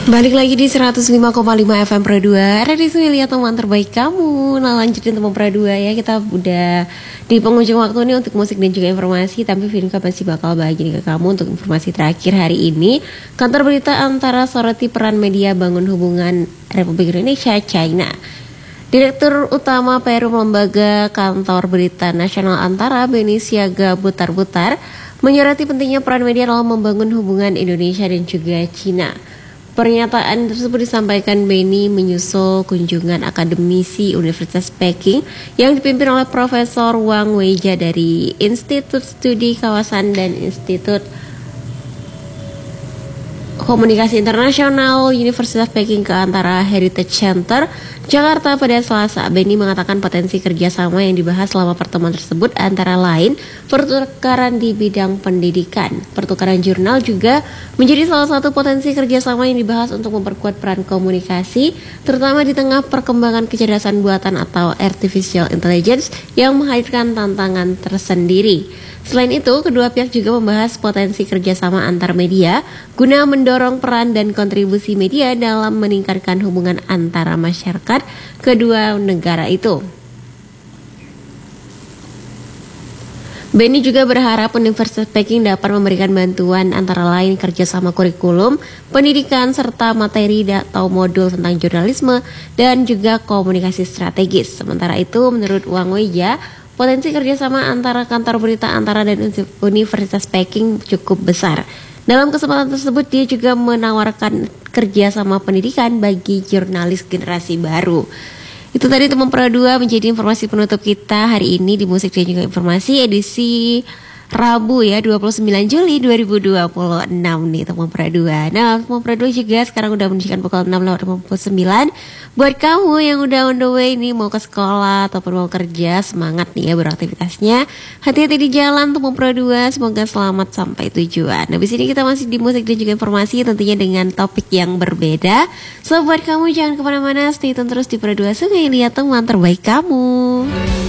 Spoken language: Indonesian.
Balik lagi di 105,5 FM Pro 2 Radio Sulia, teman terbaik kamu. Nah, lanjutin teman Pro 2 ya. Kita udah di penghujung waktu nih untuk musik dan juga informasi. Tapi Vinka pasti bakal bagiin ke kamu untuk informasi terakhir hari ini. Kantor berita Antara soroti peran media bangun hubungan Republik Indonesia China. Direktur Utama Perum Lembaga Kantor Berita Nasional Antara, Beni Siaga Butar-Butar, menyoroti pentingnya peran media dalam membangun hubungan Indonesia dan juga China. Pernyataan tersebut disampaikan Beni menyusul kunjungan akademisi Universitas Peking yang dipimpin oleh Profesor Wang Weijia dari Institut Studi Kawasan dan Institut Komunikasi Internasional Universitas Peking ke Antara Heritage Center, Jakarta pada Selasa. Beni mengatakan potensi kerjasama yang dibahas selama pertemuan tersebut antara lain pertukaran di bidang pendidikan. Pertukaran jurnal juga menjadi salah satu potensi kerjasama yang dibahas untuk memperkuat peran komunikasi, terutama di tengah perkembangan kecerdasan buatan atau artificial intelligence yang menghadirkan tantangan tersendiri. Selain itu, kedua pihak juga membahas potensi kerjasama antar media guna mendorong peran dan kontribusi media dalam meningkatkan hubungan antara masyarakat kedua negara itu. Beni juga berharap Universitas Peking dapat memberikan bantuan antara lain kerjasama kurikulum, pendidikan, serta materi atau modul tentang jurnalisme dan juga komunikasi strategis. Sementara itu, menurut Wang Weijia, potensi kerjasama antara kantor berita Antara dan Universitas Peking cukup besar. Dalam kesempatan tersebut, dia juga menawarkan kerjasama pendidikan bagi jurnalis generasi baru. Itu tadi teman Pro 2 menjadi informasi penutup kita hari ini di Musik dan juga Informasi edisi Rabu ya, 29 Juli 2026 nih teman Pro 2. Nah, teman Pro 2 juga sekarang udah menunjukkan pukul 6.59. Buat kamu yang udah on the way nih mau ke sekolah ataupun mau kerja, semangat nih ya beraktivitasnya. Hati-hati di jalan teman Pro 2, semoga selamat sampai tujuan. Nah, di sini kita masih di Musik dan juga Informasi tentunya dengan topik yang berbeda. So buat kamu jangan kemana-mana, stay tune terus di Pro 2 Sungai Liat, teman terbaik kamu.